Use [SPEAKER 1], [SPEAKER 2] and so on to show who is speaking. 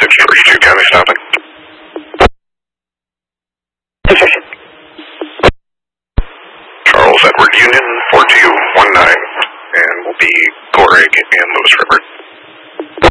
[SPEAKER 1] George 2 County stopping. Charles Edward Union 4219, and will be Goreg in